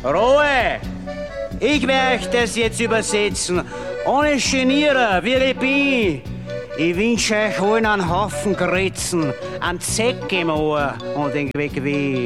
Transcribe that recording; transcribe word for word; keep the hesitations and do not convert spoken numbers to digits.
Ruhe! Ich werde das jetzt übersetzen. Ohne Genieren, wie ich bin. Ich wünsche euch allen einen Haufen Gritzen, einen Zeck im Ohr und den Weg weh.